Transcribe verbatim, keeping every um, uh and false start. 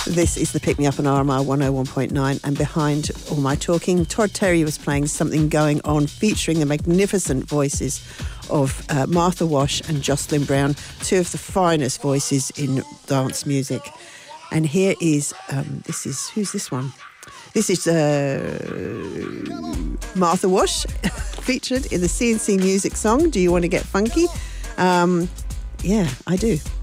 This is the Pick Me Up on R M R one oh one point nine, and behind all my talking, Todd Terry was playing Something Going On, featuring the magnificent voices of uh, Martha Wash and Jocelyn Brown, two of the finest voices in dance music. And here is, um, this is, who's this one? This is uh, Martha Wash, featured in the C and C Music song, Do You Want to Get Funky? Um, yeah, I do.